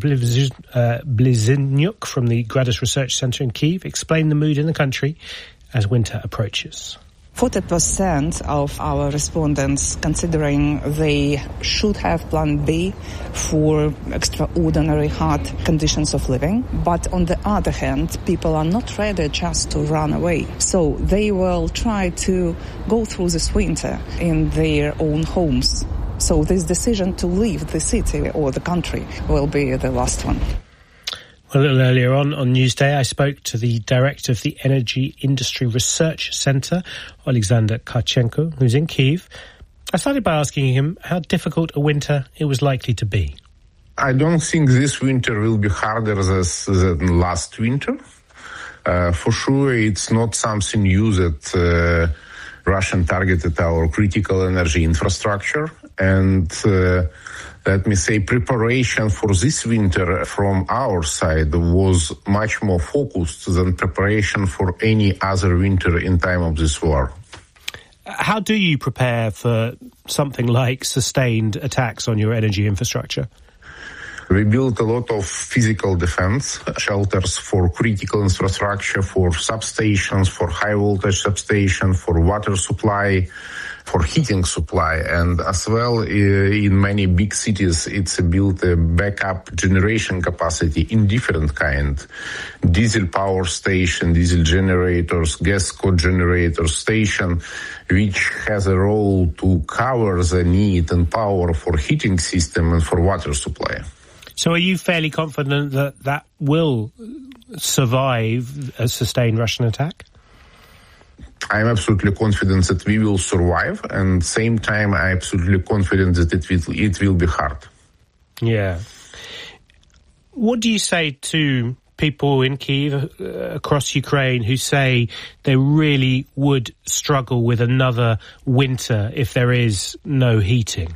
Blizinyuk from the Gradus Research Centre in Kyiv explained the mood in the country as winter approaches. forty percent of our respondents considering they should have plan B for extraordinary hard conditions of living. But on the other hand, people are not ready just to run away. So they will try to go through this winter in their own homes. So this decision to leave the city or the country will be the last one. Well, a little earlier on, on Newsday, I spoke to the director of the Energy Industry Research Centre, Alexander Karchenko, who's in Kyiv. I started by asking him how difficult a winter it was likely to be. I don't think this winter will be harder than last winter. Uh, for sure, it's not something new that uh, Russian targeted our critical energy infrastructure. And uh, let me say, preparation for this winter from our side was much more focused than preparation for any other winter in time of this war. How do you prepare for something like sustained attacks on your energy infrastructure? We built a lot of physical defense, shelters for critical infrastructure, for substations, for high voltage substations, for water supply, for heating supply, and as well uh, in many big cities it's built a backup generation capacity in different kind. Diesel power station, diesel generators, gas cogenerators station, which has a role to cover the need and power for heating system and for water supply. So are you fairly confident that that will survive a sustained Russian attack? I'm absolutely confident that we will survive, and at the same time I'm absolutely confident that it will, it will be hard. Yeah. What do you say to people in Kyiv, uh, across Ukraine, who say they really would struggle with another winter if there is no heating?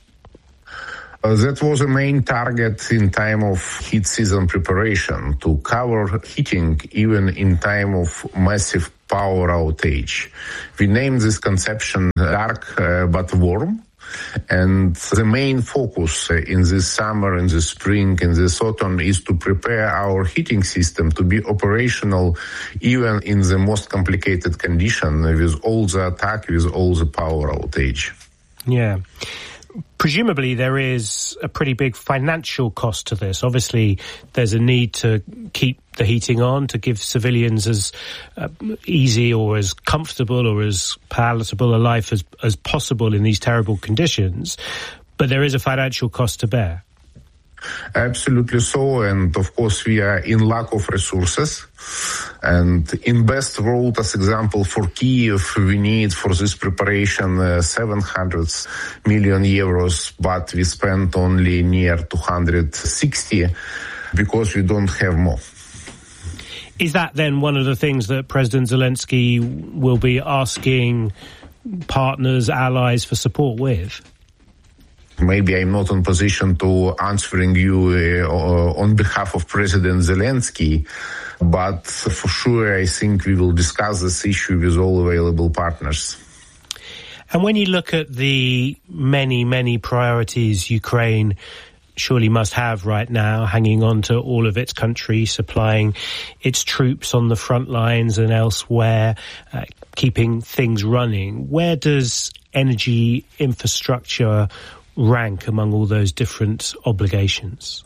Uh, that was a main target in time of heat season preparation, to cover heating even in time of massive power outage. We named this conception dark uh, but warm. And the main focus uh, in this summer, in the spring, in this autumn is to prepare our heating system to be operational even in the most complicated condition, with all the attack, with all the power outage. Yeah. Presumably there is a pretty big financial cost to this. Obviously, there's a need to keep the heating on, to give civilians as uh, easy or as comfortable or as palatable a life as, as possible in these terrible conditions. But there is a financial cost to bear. Absolutely so, and of course we are in lack of resources. And in best world, as example for Kyiv, we need for this preparation uh, seven hundred million euros, but we spent only near two hundred sixty because we don't have more. Is that then one of the things that President Zelensky will be asking partners, allies for support with? Maybe I'm not in position to answering you uh, on behalf of President Zelensky, but for sure I think we will discuss this issue with all available partners. And when you look at the many, many priorities Ukraine surely must have right now, hanging on to all of its country, supplying its troops on the front lines and elsewhere, uh, keeping things running, where does energy infrastructure rank among all those different obligations?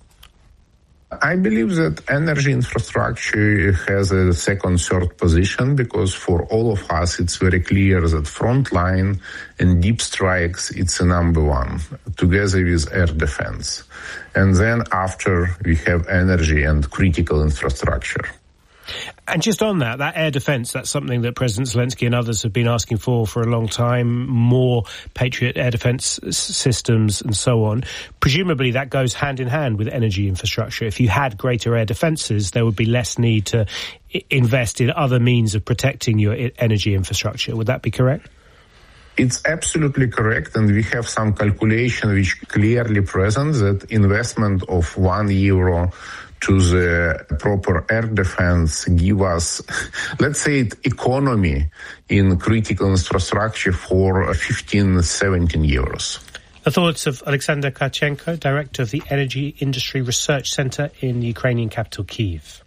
I believe that energy infrastructure has a second, third position, because for all of us it's very clear that frontline and deep strikes, it's a number one, together with air defense. And then after we have energy and critical infrastructure. And just on that, that air defence, that's something that President Zelensky and others have been asking for for a long time, more Patriot air defence systems and so on. Presumably that goes hand in hand with energy infrastructure. If you had greater air defences, there would be less need to invest in other means of protecting your energy infrastructure. Would that be correct? It's absolutely correct, and we have some calculation which clearly present that investment of one euro to the proper air defense give us, let's say, it economy in critical infrastructure for fifteen, seventeen euros. The thoughts of Alexander Karchenko, Director of the Energy Industry Research Center in the Ukrainian capital, Kyiv.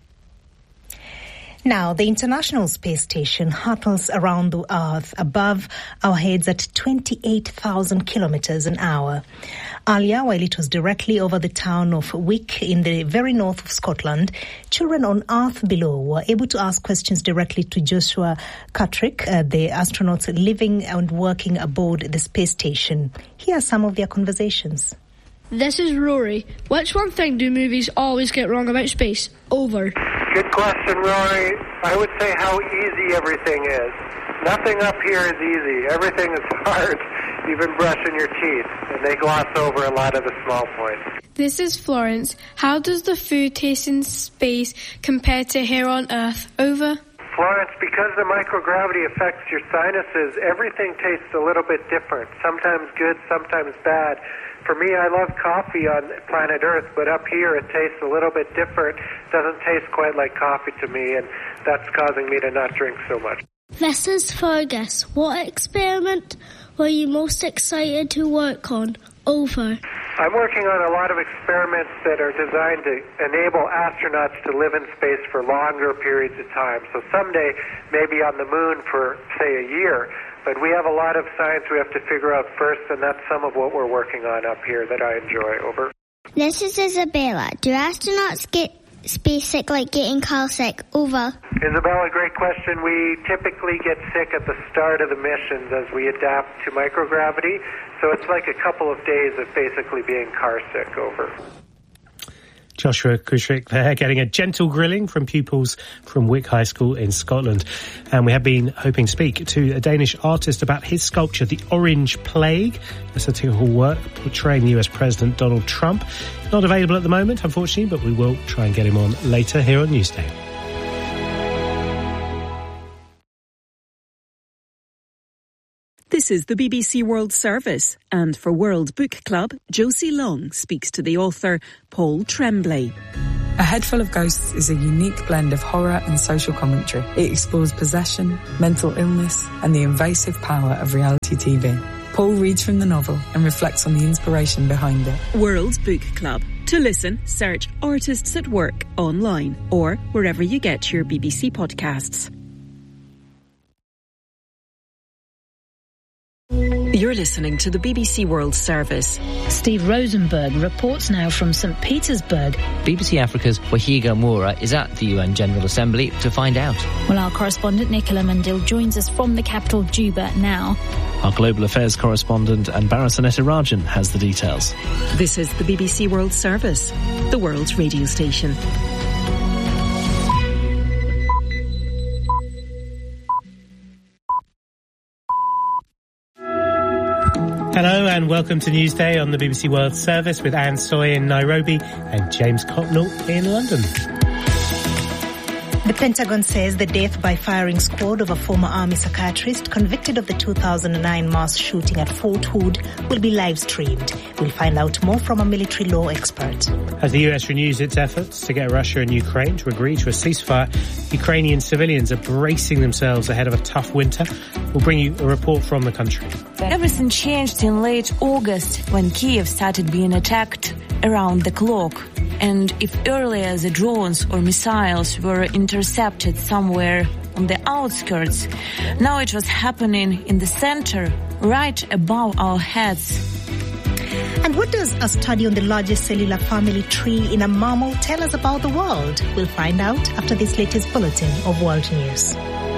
Now, the International Space Station hurtles around the Earth above our heads at twenty-eight thousand kilometers an hour. Earlier, while it was directly over the town of Wick in the very north of Scotland, children on Earth below were able to ask questions directly to Joshua Cartrick, uh, the astronauts living and working aboard the space station. Here are some of their conversations. This is Rory. Which one thing do movies always get wrong about space? Over. Good question, Rory. I would say how easy everything is. Nothing up here is easy. Everything is hard, even brushing your teeth. And they gloss over a lot of the small points. This is Florence. How does the food taste in space compared to here on Earth? Over. Florence, because the microgravity affects your sinuses, everything tastes a little bit different. Sometimes good, sometimes bad. For me, I love coffee on planet Earth, but up here it tastes a little bit different. Doesn't taste quite like coffee to me, and that's causing me to not drink so much. This is Fergus. What experiment were you most excited to work on? Over. I'm working on a lot of experiments that are designed to enable astronauts to live in space for longer periods of time. So someday, maybe on the moon for, say, a year. But we have a lot of science we have to figure out first, and that's some of what we're working on up here that I enjoy. Over. This is Isabella. Do astronauts get space sick like getting car sick? Over. Isabella, great question. We typically get sick at the start of the missions as we adapt to microgravity. So it's like a couple of days of basically being car sick. Over. Joshua Cushrick there, getting a gentle grilling from pupils from Wick High School in Scotland. And we have been hoping to speak to a Danish artist about his sculpture, The Orange Plague, a satirical work portraying the U S President Donald Trump. Not available at the moment, unfortunately, but we will try and get him on later here on Newsday. This is the B B C World Service, and for World Book Club, Josie Long speaks to the author Paul Tremblay. A Head Full of Ghosts is a unique blend of horror and social commentary. It explores possession, mental illness, and the invasive power of reality T V. Paul reads from the novel and reflects on the inspiration behind it. World Book Club. To listen, search Artists at Work online or wherever you get your B B C podcasts. You're listening to the B B C World Service. Steve Rosenberg reports now from Saint Petersburg. B B C Africa's Wahiga Moura is at the U N General Assembly to find out. Well, our correspondent Nicola Mandil joins us from the capital, Juba, now. Our global affairs correspondent Anbarasaneta Rajan has the details. This is the B B C World Service, the world's radio station. Hello and welcome to Newsday on the B B C World Service with Anne Soy in Nairobi and James Cotnell in London. The Pentagon says the death by firing squad of a former army psychiatrist convicted of the two thousand nine mass shooting at Fort Hood will be live-streamed. We'll find out more from a military law expert. As the U S renews its efforts to get Russia and Ukraine to agree to a ceasefire, Ukrainian civilians are bracing themselves ahead of a tough winter. We'll bring you a report from the country. Everything changed in late August when Kiev started being attacked around the clock. And if earlier the drones or missiles were intercepted somewhere on the outskirts, now it was happening in the center, right above our heads. And what does a study on the largest cellular family tree in a mammal tell us about the world? We'll find out after this latest bulletin of World News.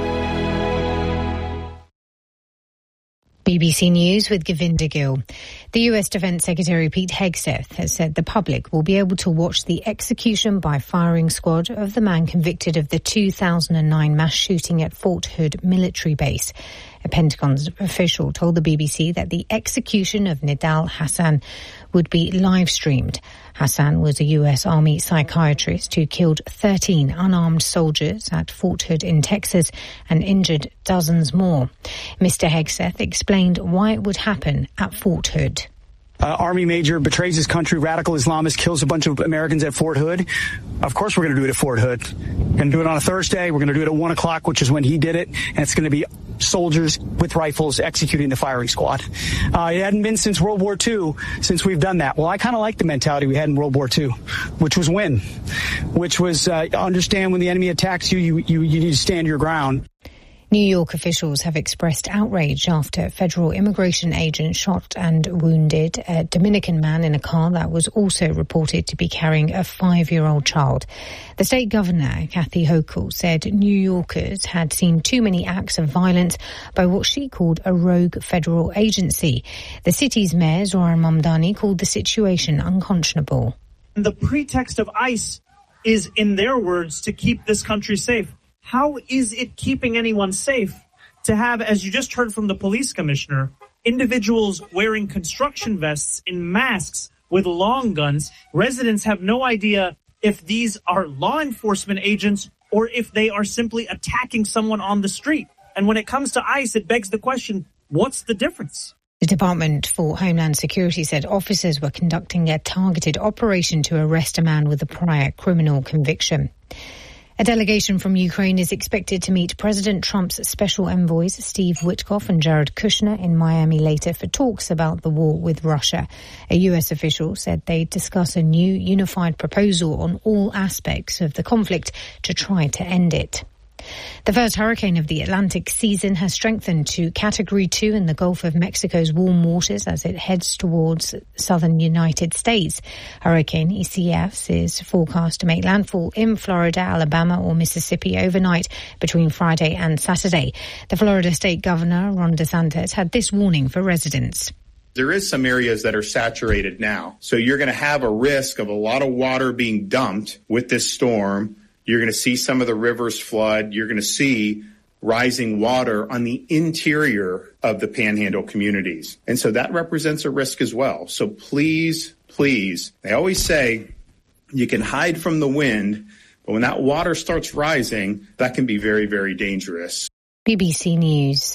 B B C News with Govinda Gill. The U S Defense Secretary Pete Hegseth has said the public will be able to watch the execution by firing squad of the man convicted of the two thousand nine mass shooting at Fort Hood military base. A Pentagon official told the B B C that the execution of Nidal Hassan would be live-streamed. Hassan was a U S Army psychiatrist who killed thirteen unarmed soldiers at Fort Hood in Texas and injured dozens more. Mister Hegseth explained why it would happen at Fort Hood. Uh, Army major betrays his country, radical Islamist, kills a bunch of Americans at Fort Hood. Of course we're going to do it at Fort Hood. We're going to do it on a Thursday. We're going to do it at one o'clock, which is when he did it. And it's going to be soldiers with rifles executing the firing squad. Uh, it hadn't been since World War Two since we've done that. Well, I kind of like the mentality we had in World War Two, which was win, which was uh, understand when the enemy attacks you, you, you, you need to stand your ground. New York officials have expressed outrage after federal immigration agents shot and wounded a Dominican man in a car that was also reported to be carrying a five-year-old child. The state governor, Kathy Hochul, said New Yorkers had seen too many acts of violence by what she called a rogue federal agency. The city's mayor, Zoran Mamdani, called the situation unconscionable. The pretext of ICE is, in their words, to keep this country safe. How is it keeping anyone safe to have, as you just heard from the police commissioner, individuals wearing construction vests in masks with long guns? Residents have no idea if these are law enforcement agents or if they are simply attacking someone on the street. And when it comes to ICE, it begs the question, what's the difference? The Department for Homeland Security said officers were conducting a targeted operation to arrest a man with a prior criminal conviction. A delegation from Ukraine is expected to meet President Trump's special envoys Steve Witkoff and Jared Kushner in Miami later for talks about the war with Russia. A U S official said they'd discuss a new unified proposal on all aspects of the conflict to try to end it. The first hurricane of the Atlantic season has strengthened to Category two in the Gulf of Mexico's warm waters as it heads towards southern United States. Hurricane Isaias is forecast to make landfall in Florida, Alabama or Mississippi overnight between Friday and Saturday. The Florida State Governor, Ron DeSantis, had this warning for residents. There is some areas that are saturated now, so you're going to have a risk of a lot of water being dumped with this storm. You're going to see some of the rivers flood. You're going to see rising water on the interior of the Panhandle communities. And so that represents a risk as well. So please, please, they always say you can hide from the wind, but when that water starts rising, that can be very, very dangerous. B B C News.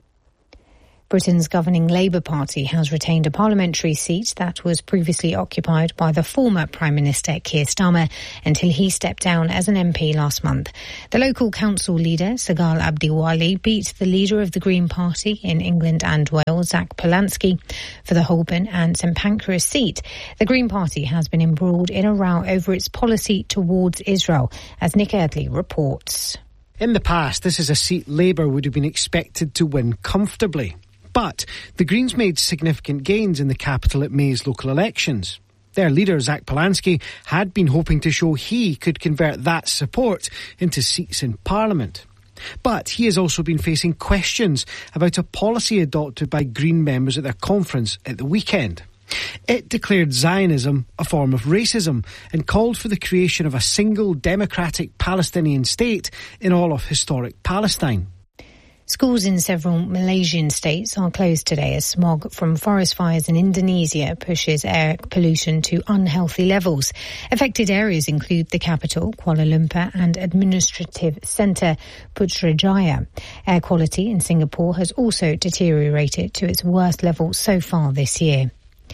Britain's governing Labour Party has retained a parliamentary seat that was previously occupied by the former Prime Minister Keir Starmer until he stepped down as an M P last month. The local council leader, Sagal Abdiwali, beat the leader of the Green Party in England and Wales, Zach Polanski, for the Holborn and St Pancras seat. The Green Party has been embroiled in a row over its policy towards Israel, as Nick Eardley reports. In the past, this is a seat Labour would have been expected to win comfortably. But the Greens made significant gains in the capital at May's local elections. Their leader, Zach Polanski, had been hoping to show he could convert that support into seats in Parliament. But he has also been facing questions about a policy adopted by Green members at their conference at the weekend. It declared Zionism a form of racism and called for the creation of a single democratic Palestinian state in all of historic Palestine. Schools in several Malaysian states are closed today as smog from forest fires in Indonesia pushes air pollution to unhealthy levels. Affected areas include the capital, Kuala Lumpur, and administrative centre, Putrajaya. Air quality in Singapore has also deteriorated to its worst level so far this year.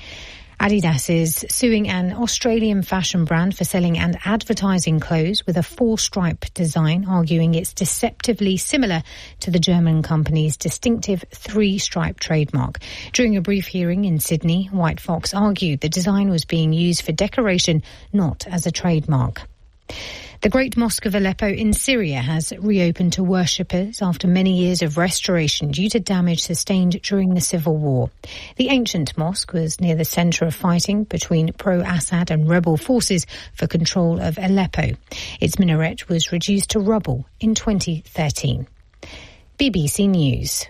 Adidas is suing an Australian fashion brand for selling and advertising clothes with a four-stripe design, arguing it's deceptively similar to the German company's distinctive three-stripe trademark. During a brief hearing in Sydney, White Fox argued the design was being used for decoration, not as a trademark. The Great Mosque of Aleppo in Syria has reopened to worshippers after many years of restoration due to damage sustained during the civil war. The ancient mosque was near the centre of fighting between pro-Assad and rebel forces for control of Aleppo. Its minaret was reduced to rubble in twenty thirteen. B B C News.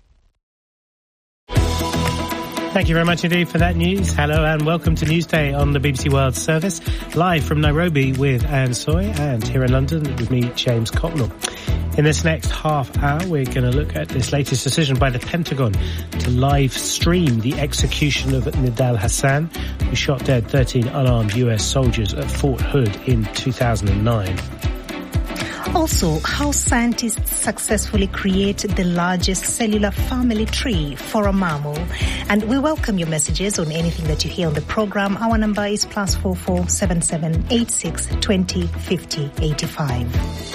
Thank you very much indeed for that news. Hello and welcome to Newsday on the B B C World Service, live from Nairobi with Anne Soy, and here in London with me, James Cotnell. In this next half hour, we're going to look at this latest decision by the Pentagon to live stream the execution of Nidal Hassan, who shot dead thirteen unarmed U S soldiers at Fort Hood in two thousand nine. Also, how scientists successfully create the largest cellular family tree for a mammal. And we welcome your messages on anything that you hear on the program. Our number is plus four four seven seven eight six twenty fifty eighty five.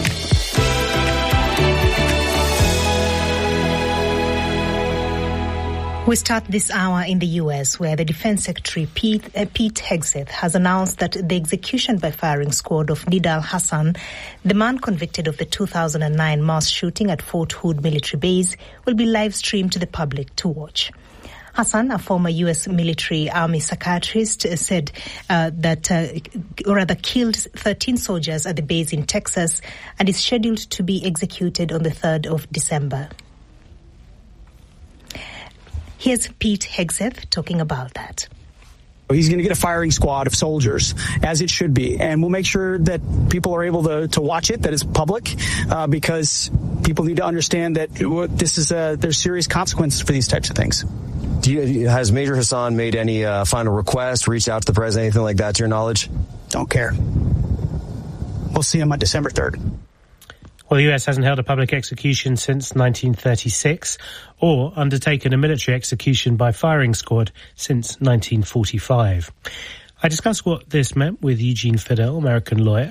We start this hour in the U S, where the Defense Secretary Pete, uh, Pete Hegseth has announced that the execution by firing squad of Nidal Hassan, the man convicted of the two thousand nine mass shooting at Fort Hood military base, will be live-streamed to the public to watch. Hassan, a former U S military army psychiatrist, uh, said uh, that, uh, or rather killed thirteen soldiers at the base in Texas and is scheduled to be executed on the third of December. Here's Pete Hegseth talking about that. He's going to get a firing squad of soldiers, as it should be, and we'll make sure that people are able to, to watch it, that it's public, uh, because people need to understand that this is a, there's serious consequences for these types of things. Do you, has Major Hassan made any uh, final request, reached out to the president, anything like that, to your knowledge? Don't care. We'll see him on December third. Well, the U S hasn't held a public execution since nineteen thirty-six or undertaken a military execution by firing squad since nineteen forty-five. I discussed what this meant with Eugene Fidel, American lawyer,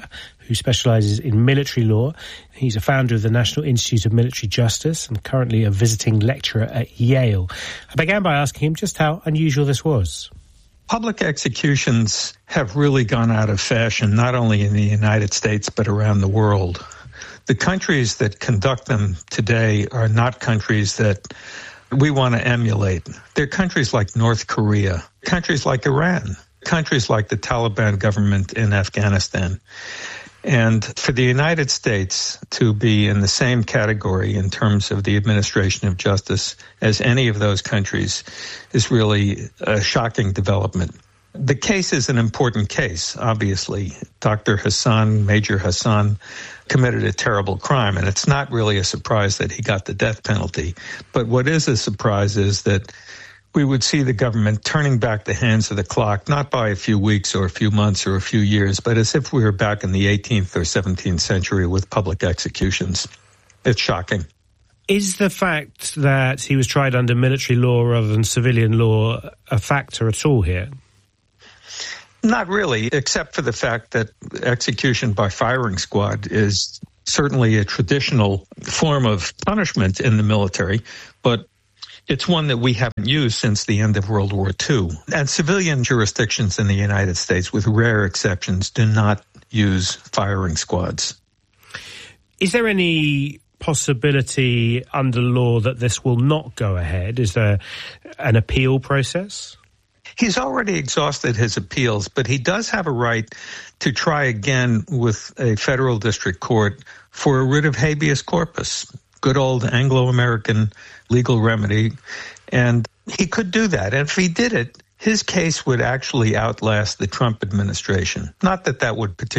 who specialises in military law. He's a founder of the National Institute of Military Justice and currently a visiting lecturer at Yale. I began by asking him just how unusual this was. Public executions have really gone out of fashion, not only in the United States, but around the world. The countries that conduct them today are not countries that we want to emulate. They're countries like North Korea, countries like Iran, countries like the Taliban government in Afghanistan. And for the United States to be in the same category in terms of the administration of justice as any of those countries is really a shocking development. The case is an important case, obviously. Doctor Hassan, Major Hassan, committed a terrible crime, and it's not really a surprise that he got the death penalty. But what is a surprise is that we would see the government turning back the hands of the clock, not by a few weeks or a few months or a few years, but as if we were back in the eighteenth or seventeenth century with public executions. It's shocking. Is the fact that he was tried under military law rather than civilian law a factor at all here? Not really, except for the fact that execution by firing squad is certainly a traditional form of punishment in the military, but it's one that we haven't used since the end of World War Two. And civilian jurisdictions in the United States, with rare exceptions, do not use firing squads. Is there any possibility under law that this will not go ahead? Is there an appeal process? He's already exhausted his appeals, but he does have a right to try again with a federal district court for a writ of habeas corpus, good old Anglo-American legal remedy, and he could do that. And if he did it, his case would actually outlast the Trump administration. Not that that would particularly